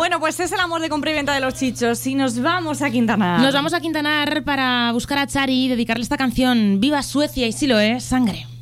Bueno, pues es el amor de compra y venta de los Chichos y nos vamos a Quintanar. Nos vamos a Quintanar para buscar a Chari y dedicarle esta canción. ¡Viva Suecia! Y sí lo es, Sangre.